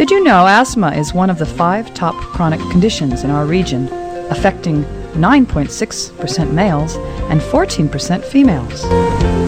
Did you know asthma is one of the 5 top chronic conditions in our region, affecting 9.6% males and 14% females?